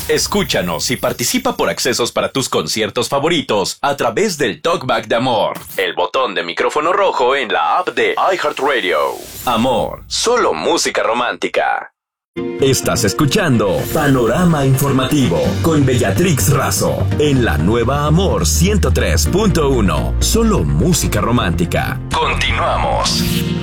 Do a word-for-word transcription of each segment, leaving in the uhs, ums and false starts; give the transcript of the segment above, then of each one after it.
Escúchanos y participa por accesos para tus conciertos favoritos a través del Talkback de Amor, el botón de micrófono rojo en la app de iHeartRadio. Amor, solo música romántica. Estás escuchando Panorama Informativo con Bellatrix Razo en la nueva Amor ciento tres punto uno. Solo música romántica. Continuamos.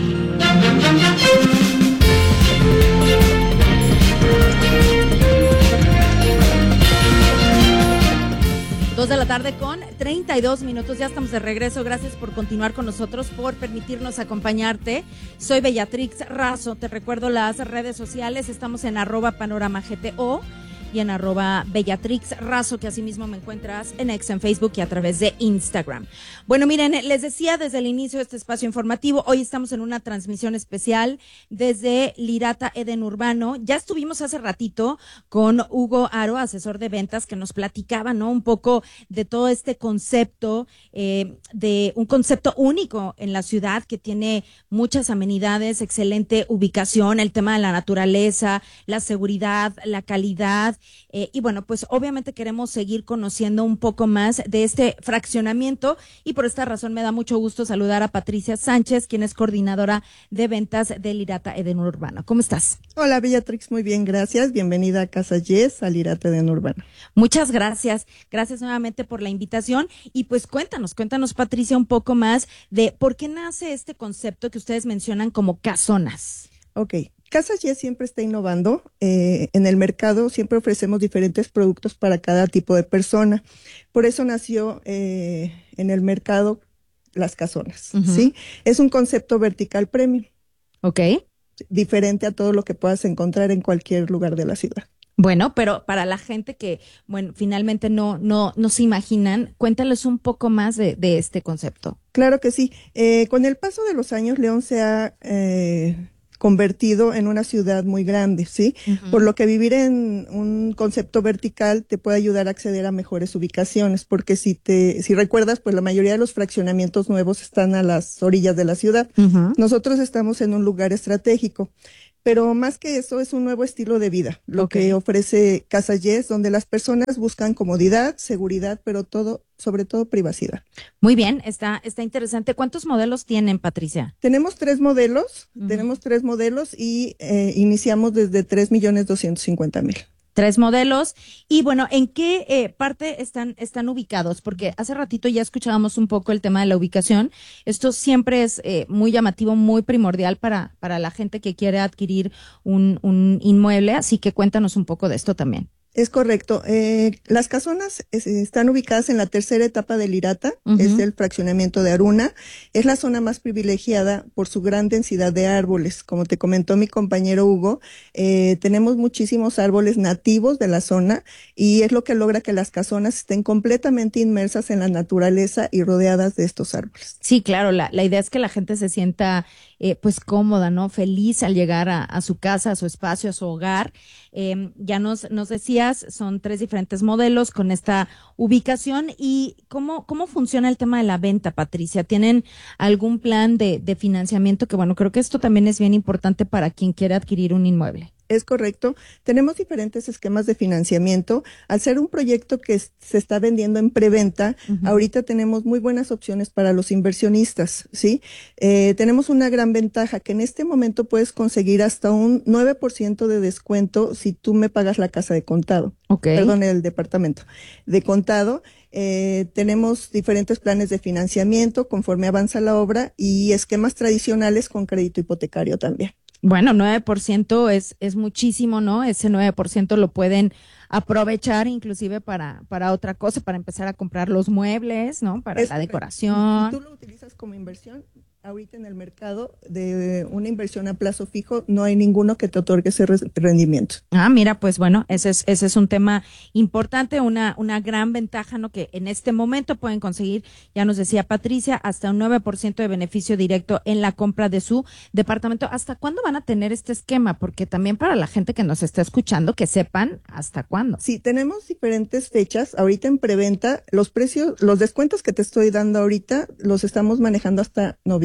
Dos de la tarde con treinta y dos minutos, ya estamos de regreso. Gracias por continuar con nosotros, por permitirnos acompañarte. Soy Bellatrix Razo, te recuerdo las redes sociales, estamos en arroba panorama gto y en arroba Bellatrix Razo, que asimismo me encuentras en X, en Facebook y a través de Instagram. Bueno, miren, les decía desde el inicio de este espacio informativo, hoy estamos en una transmisión especial desde Lirata Eden Urbano. Ya estuvimos hace ratito con Hugo Aro, asesor de ventas, que nos platicaba, ¿no? Un poco de todo este concepto, eh, de un concepto único en la ciudad que tiene muchas amenidades, excelente ubicación, el tema de la naturaleza, la seguridad, la calidad. Eh, y bueno, pues obviamente queremos seguir conociendo un poco más de este fraccionamiento y por esta razón me da mucho gusto saludar a Patricia Sánchez, quien es coordinadora de ventas de Lirata Eden Urbano. ¿Cómo estás? Hola Bellatrix, muy bien, gracias. Bienvenida a Casa Yes, a Lirata Eden Urbano. Muchas gracias. Gracias nuevamente por la invitación y pues cuéntanos, cuéntanos Patricia un poco más de por qué nace este concepto que ustedes mencionan como casonas. Ok. Casa Yes siempre está innovando. Eh, en el mercado siempre ofrecemos diferentes productos para cada tipo de persona. Por eso nació eh, en el mercado las casonas, uh-huh. ¿sí? Es un concepto vertical premium. Ok. Diferente a todo lo que puedas encontrar en cualquier lugar de la ciudad. Bueno, pero para la gente que, bueno, finalmente no, no, no se imaginan, cuéntales un poco más de, de este concepto. Claro que sí. Eh, con el paso de los años, León se ha eh, convertido en una ciudad muy grande, ¿sí? Uh-huh. Por lo que vivir en un concepto vertical te puede ayudar a acceder a mejores ubicaciones, porque si te, si recuerdas, pues la mayoría de los fraccionamientos nuevos están a las orillas de la ciudad. Uh-huh. Nosotros estamos en un lugar estratégico. Pero más que eso, es un nuevo estilo de vida, lo okay. que ofrece Casa Yes, donde las personas buscan comodidad, seguridad, pero todo, sobre todo privacidad. Muy bien, está, está interesante. ¿Cuántos modelos tienen, Patricia? Tenemos tres modelos, uh-huh. tenemos tres modelos y eh, iniciamos desde tres millones doscientos cincuenta mil. Tres modelos. Y bueno, ¿en qué eh, parte están están ubicados? Porque hace ratito ya escuchábamos un poco el tema de la ubicación. Esto siempre es eh, muy llamativo, muy primordial para, para la gente que quiere adquirir un, un inmueble. Así que cuéntanos un poco de esto también. Es correcto. Eh, las casonas es, están ubicadas en la tercera etapa de Lirata, uh-huh. es el fraccionamiento de Aruna. Es la zona más privilegiada por su gran densidad de árboles. Como te comentó mi compañero Hugo, eh, tenemos muchísimos árboles nativos de la zona y es lo que logra que las casonas estén completamente inmersas en la naturaleza y rodeadas de estos árboles. Sí, claro. La, la idea es que la gente se sienta eh, pues cómoda, ¿no? Feliz al llegar a, a su casa, a su espacio, a su hogar. Eh, ya nos, nos decía son tres diferentes modelos con esta ubicación. ¿Y cómo, cómo funciona el tema de la venta, Patricia? ¿Tienen algún plan de, de financiamiento? Que bueno, creo que esto también es bien importante para quien quiere adquirir un inmueble. Es correcto. Tenemos diferentes esquemas de financiamiento. Al ser un proyecto que se está vendiendo en preventa, uh-huh. ahorita tenemos muy buenas opciones para los inversionistas, ¿sí? Eh, tenemos una gran ventaja que en este momento puedes conseguir hasta un nueve por ciento de descuento si tú me pagas la casa de contado. Okay. Perdón, el departamento de contado. Eh, tenemos diferentes planes de financiamiento conforme avanza la obra y esquemas tradicionales con crédito hipotecario también. Bueno, nueve por ciento es, es muchísimo, ¿no? Ese nueve por ciento lo pueden aprovechar inclusive para, para otra cosa, para empezar a comprar los muebles, ¿no? Para es, la decoración. ¿Tú lo utilizas como inversión? Ahorita en el mercado de una inversión a plazo fijo no hay ninguno que te otorgue ese rendimiento. Ah, mira, pues bueno, ese es ese es un tema importante, una una gran ventaja, ¿no? Que en este momento pueden conseguir, ya nos decía Patricia, hasta un nueve por ciento de beneficio directo en la compra de su departamento. ¿Hasta cuándo van a tener este esquema? Porque también para la gente que nos está escuchando, que sepan hasta cuándo. Sí, tenemos diferentes fechas. Ahorita en preventa, los precios, los descuentos que te estoy dando ahorita, los estamos manejando hasta noviembre.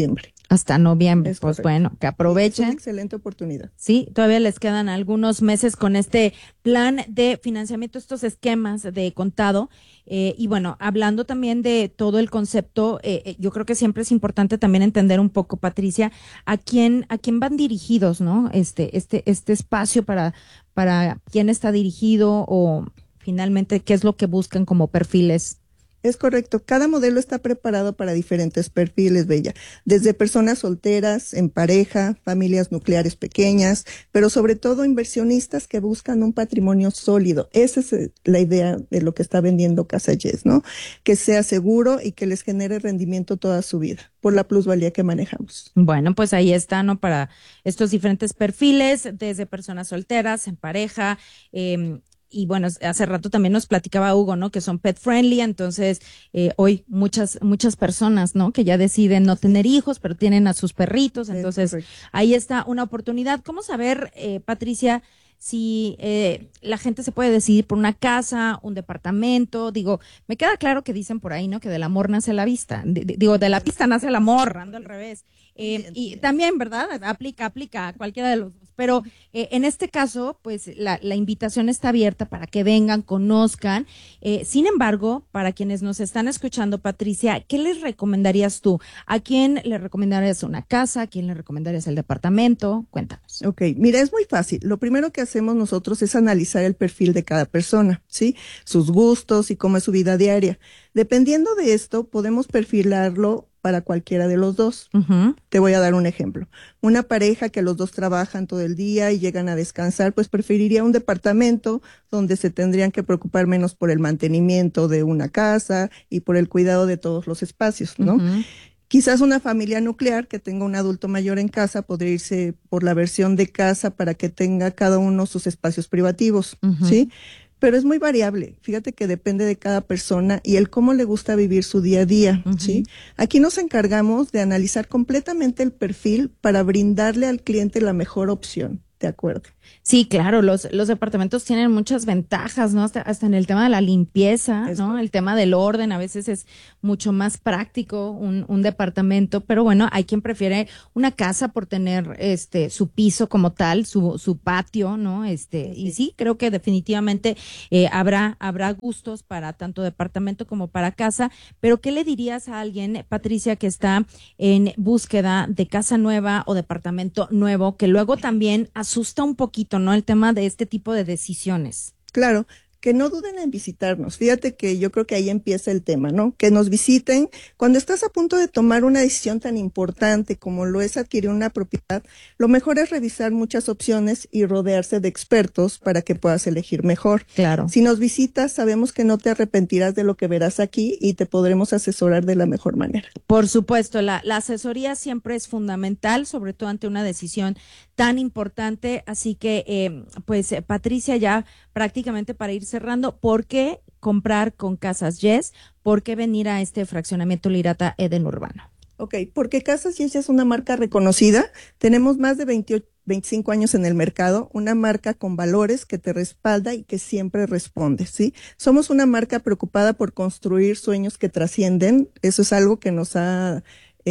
noviembre. Hasta noviembre, Es pues correcto. bueno, que aprovechen. Es una excelente oportunidad. Sí, todavía les quedan algunos meses con este plan de financiamiento, estos esquemas de contado. Eh, y bueno, hablando también de todo el concepto, eh, eh, yo creo que siempre es importante también entender un poco, Patricia, a quién, a quién van dirigidos, ¿no? Este, este, este espacio para, para quién está dirigido o finalmente qué es lo que buscan como perfiles. Es correcto. Cada modelo está preparado para diferentes perfiles, Bella. Desde personas solteras, en pareja, familias nucleares pequeñas, pero sobre todo inversionistas que buscan un patrimonio sólido. Esa es eh, la idea de lo que está vendiendo Casa Yes, ¿no? Que sea seguro y que les genere rendimiento toda su vida por la plusvalía que manejamos. Bueno, pues ahí está, ¿no? Para estos diferentes perfiles, desde personas solteras, en pareja, eh, y bueno, hace rato también nos platicaba Hugo, ¿no? Que son pet friendly, entonces eh, hoy muchas muchas personas, ¿no? Que ya deciden no tener hijos, pero tienen a sus perritos, entonces ahí está una oportunidad. ¿Cómo saber, eh, Patricia, si eh, la gente se puede decidir por una casa, un departamento? Digo, me queda claro que dicen por ahí, ¿no? Que del amor nace la vista. D- digo, de la pista nace el amor, ando al revés. Eh, y también, ¿verdad? Aplica, aplica a cualquiera de los dos. Pero eh, en este caso, pues la, la invitación está abierta para que vengan, conozcan. Eh, sin embargo, para quienes nos están escuchando, Patricia, ¿qué les recomendarías tú? ¿A quién le recomendarías una casa? ¿A quién le recomendarías el departamento? Cuéntanos. Ok, mira, es muy fácil. Lo primero que hacemos nosotros es analizar el perfil de cada persona, ¿sí? Sus gustos y cómo es su vida diaria. Dependiendo de esto, podemos perfilarlo para cualquiera de los dos. Uh-huh. Te voy a dar un ejemplo. Una pareja que los dos trabajan todo el día y llegan a descansar, pues preferiría un departamento donde se tendrían que preocupar menos por el mantenimiento de una casa y por el cuidado de todos los espacios, ¿no? Uh-huh. Quizás una familia nuclear que tenga un adulto mayor en casa podría irse por la versión de casa para que tenga cada uno sus espacios privativos, Uh-huh. ¿sí? Pero es muy variable. Fíjate que depende de cada persona y el cómo le gusta vivir su día a día, Uh-huh. ¿sí? Aquí nos encargamos de analizar completamente el perfil para brindarle al cliente la mejor opción. ¿De acuerdo? Sí, claro, los, los departamentos tienen muchas ventajas, ¿no? Hasta, hasta en el tema de la limpieza, Es ¿no? correcto. El tema del orden, a veces es mucho más práctico un, un departamento, pero bueno, hay quien prefiere una casa por tener este su piso como tal, su, su patio, ¿no? Este, y sí, creo que definitivamente eh, habrá, habrá gustos para tanto departamento como para casa, pero ¿qué le dirías a alguien, Patricia, que está en búsqueda de casa nueva o departamento nuevo, que luego también asusta un poquito, ¿no? El tema de este tipo de decisiones. Claro, que no duden en visitarnos. Fíjate que yo creo que ahí empieza el tema, ¿no? Que nos visiten. Cuando estás a punto de tomar una decisión tan importante como lo es adquirir una propiedad, lo mejor es revisar muchas opciones y rodearse de expertos para que puedas elegir mejor. Claro. Si nos visitas, sabemos que no te arrepentirás de lo que verás aquí y te podremos asesorar de la mejor manera. Por supuesto, la, la asesoría siempre es fundamental, sobre todo ante una decisión tan importante. Así que, eh, pues, eh, Patricia, ya prácticamente para ir cerrando, ¿por qué comprar con Casas Yes? ¿Por qué venir a este fraccionamiento Lirata Eden Urbano? Ok, porque Casas Yes es una marca reconocida. Tenemos más de veintiocho, veinticinco años en el mercado, una marca con valores que te respalda y que siempre responde, ¿sí? Somos una marca preocupada por construir sueños que trascienden. Eso es algo que nos ha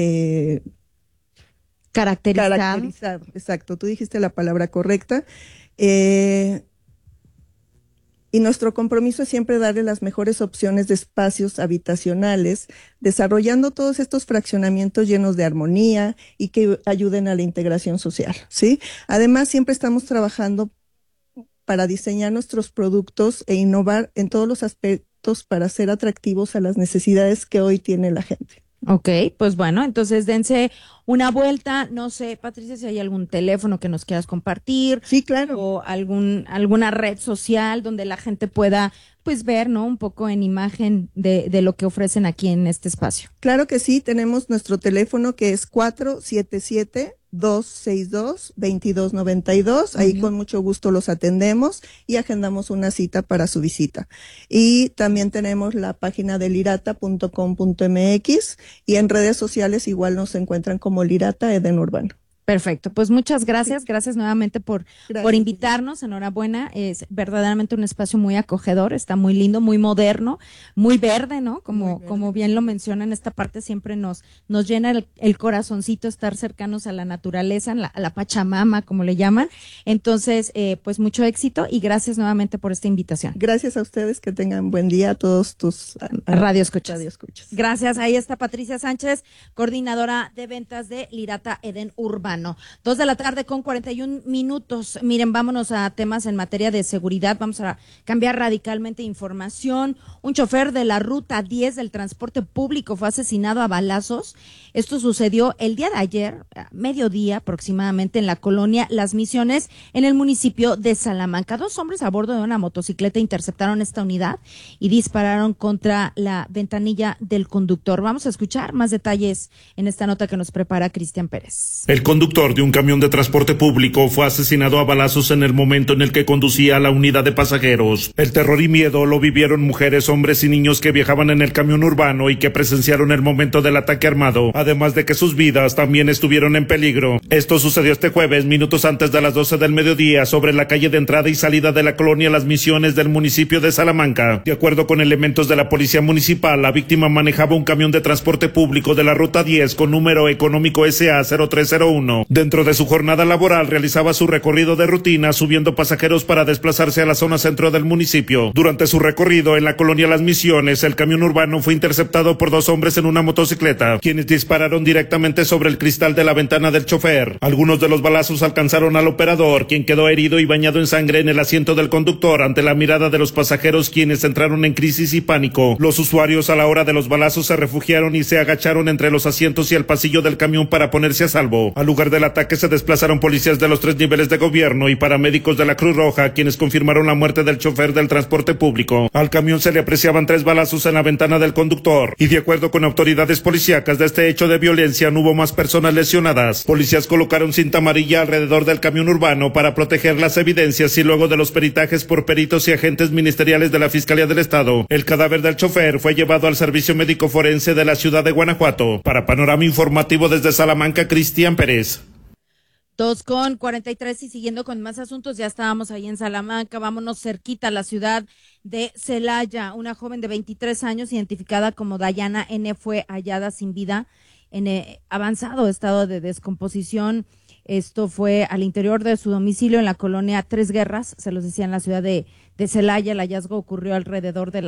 eh, Caracterizado. caracterizado. Exacto, tú dijiste la palabra correcta. Eh, Y nuestro compromiso es siempre darle las mejores opciones de espacios habitacionales, desarrollando todos estos fraccionamientos llenos de armonía y que ayuden a la integración social, ¿sí? Además, siempre estamos trabajando para diseñar nuestros productos e innovar en todos los aspectos para ser atractivos a las necesidades que hoy tiene la gente. Ok, pues bueno, entonces dense una vuelta. No sé, Patricia, si hay algún teléfono que nos quieras compartir. Sí, claro. O algún, alguna red social donde la gente pueda, pues, ver, ¿no? Un poco en imagen de, de lo que ofrecen aquí en este espacio. Claro que sí, tenemos nuestro teléfono que es cuatro siete siete, dos seis dos, dos dos nueve dos. Ahí Uh-huh. con mucho gusto los atendemos y agendamos una cita para su visita. Y también tenemos la página de lirata punto com punto m x y en redes sociales igual nos encuentran como Lirata Eden Urbano. Perfecto, pues muchas gracias, gracias nuevamente por, Gracias. por invitarnos, enhorabuena, es verdaderamente un espacio muy acogedor, está muy lindo, muy moderno, muy verde, ¿no? Como, Muy verde. como bien lo mencionan, esta parte siempre nos, nos llena el, el corazoncito estar cercanos a la naturaleza, a la, a la Pachamama, como le llaman, entonces, eh, pues mucho éxito y gracias nuevamente por esta invitación. Gracias a ustedes, que tengan buen día a todos tus a- a- Radio escuchas. radio escuchas. Gracias, ahí está Patricia Sánchez, coordinadora de ventas de Lirata Eden Urbano. Dos de la tarde con cuarenta y un minutos. Miren, vámonos a temas en materia de seguridad. Vamos a cambiar radicalmente información. Un chofer de la ruta diez del transporte público fue asesinado a balazos. Esto sucedió el día de ayer, a mediodía aproximadamente, en la colonia Las Misiones, en el municipio de Salamanca. Dos hombres a bordo de una motocicleta interceptaron esta unidad y dispararon contra la ventanilla del conductor. Vamos a escuchar más detalles en esta nota que nos prepara Cristian Pérez. El conductor de un camión de transporte público fue asesinado a balazos en el momento en el que conducía la unidad de pasajeros. El terror y miedo lo vivieron mujeres, hombres y niños que viajaban en el camión urbano y que presenciaron el momento del ataque armado, además de que sus vidas también estuvieron en peligro. Esto sucedió este jueves, minutos antes de las doce del mediodía, sobre la calle de entrada y salida de la colonia Las Misiones del municipio de Salamanca. De acuerdo con elementos de la policía municipal, la víctima manejaba un camión de transporte público de la ruta diez con número económico S A cero tres cero uno. Dentro de su jornada laboral realizaba su recorrido de rutina subiendo pasajeros para desplazarse a la zona centro del municipio. Durante su recorrido en la colonia Las Misiones, el camión urbano fue interceptado por dos hombres en una motocicleta, quienes dispararon directamente sobre el cristal de la ventana del chofer. Algunos de los balazos alcanzaron al operador, quien quedó herido y bañado en sangre en el asiento del conductor ante la mirada de los pasajeros, quienes entraron en crisis y pánico. Los usuarios a la hora de los balazos se refugiaron y se agacharon entre los asientos y el pasillo del camión para ponerse a salvo. Al lugar del ataque se desplazaron policías de los tres niveles de gobierno y paramédicos de la Cruz Roja, quienes confirmaron la muerte del chofer del transporte público. Al camión se le apreciaban tres balazos en la ventana del conductor y, de acuerdo con autoridades policíacas, de este hecho de violencia no hubo más personas lesionadas. Policías colocaron cinta amarilla alrededor del camión urbano para proteger las evidencias y luego de los peritajes por peritos y agentes ministeriales de la Fiscalía del Estado, el cadáver del chofer fue llevado al Servicio Médico Forense de la ciudad de Guanajuato. Para Panorama Informativo desde Salamanca, Cristian Pérez. Dos con cuarenta y tres y siguiendo con más asuntos, ya estábamos ahí en Salamanca, vámonos cerquita a la ciudad de Celaya. Una joven de veintitrés años identificada como Dayana N fue hallada sin vida en eh, avanzado estado de descomposición. Esto fue al interior de su domicilio en la colonia Tres Guerras, se los decía, en la ciudad de, de Celaya. El hallazgo ocurrió alrededor de la